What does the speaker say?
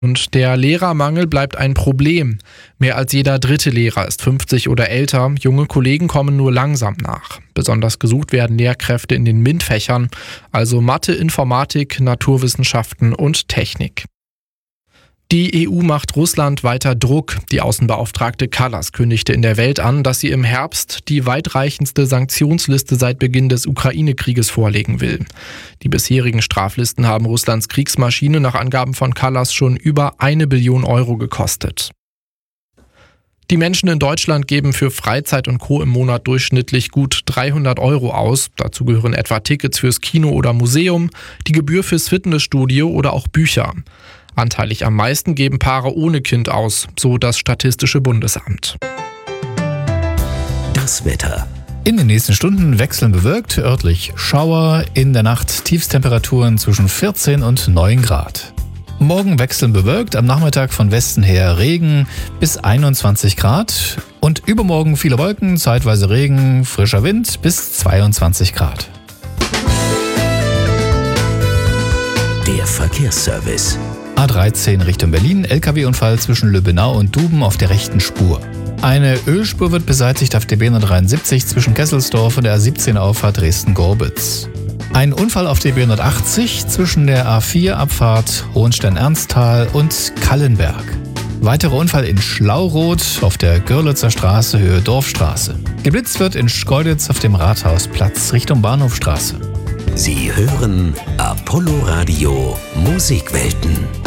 Und der Lehrermangel bleibt ein Problem. Mehr als jeder dritte Lehrer ist 50 oder älter. Junge Kollegen kommen nur langsam nach. Besonders gesucht werden Lehrkräfte in den MINT-Fächern, also Mathe, Informatik, Naturwissenschaften und Technik. Die EU macht Russland weiter Druck. Die Außenbeauftragte Kallas kündigte in der Welt an, dass sie im Herbst die weitreichendste Sanktionsliste seit Beginn des Ukraine-Krieges vorlegen will. Die bisherigen Straflisten haben Russlands Kriegsmaschine nach Angaben von Kallas schon über 1 Billion Euro gekostet. Die Menschen in Deutschland geben für Freizeit und Co. im Monat durchschnittlich gut 300 Euro aus. Dazu gehören etwa Tickets fürs Kino oder Museum, die Gebühr fürs Fitnessstudio oder auch Bücher. Anteilig am meisten geben Paare ohne Kind aus, so das Statistische Bundesamt. Das Wetter. In den nächsten Stunden wechseln bewölkt, örtlich Schauer, in der Nacht Tiefstemperaturen zwischen 14 und 9 Grad. Morgen wechseln bewölkt, am Nachmittag von Westen her Regen bis 21 Grad und übermorgen viele Wolken, zeitweise Regen, frischer Wind bis 22 Grad. Der Verkehrsservice. A13 Richtung Berlin, LKW-Unfall zwischen Lübbenau und Duben auf der rechten Spur. Eine Ölspur wird beseitigt auf der B173 zwischen Kesselsdorf und der A17-Auffahrt Dresden-Gorbitz. Ein Unfall auf der B180 zwischen der A4-Abfahrt Hohenstein-Ernsthal und Kallenberg. Weiterer Unfall in Schlauroth auf der Görlitzer Straße Höhe Dorfstraße. Geblitzt wird in Schkeuditz auf dem Rathausplatz Richtung Bahnhofstraße. Sie hören Apollo Radio Musikwelten.